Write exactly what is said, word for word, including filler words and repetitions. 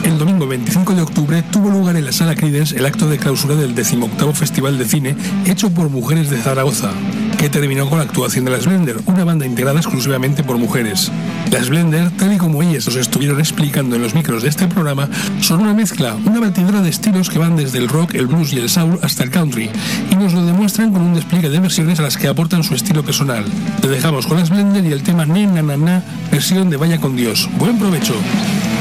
El domingo veinticinco de octubre tuvo lugar en la Sala Creedence el acto de clausura del decimoctavo Festival de Cine hecho por mujeres de Zaragoza, que terminó con la actuación de las Blender, una banda integrada exclusivamente por mujeres. Las Blender, tal y como ellas os estuvieron explicando en los micros de este programa, son una mezcla, una batidora de estilos que van desde el rock, el blues y el soul hasta el country, y nos lo demuestran con un despliegue de versiones a las que aportan su estilo personal. Te dejamos con las Blender y el tema Ne Na Na Na, versión de Vaya con Dios. ¡Buen provecho!